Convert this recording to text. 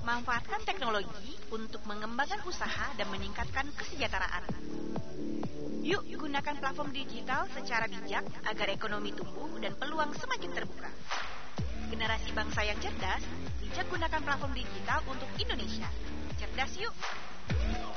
Manfaatkan teknologi untuk mengembangkan usaha dan meningkatkan kesejahteraan. Yuk gunakan platform digital secara bijak agar ekonomi tumbuh dan peluang semakin terbuka. Generasi bangsa yang cerdas, bijak gunakan platform digital untuk Indonesia. Cerdas yuk!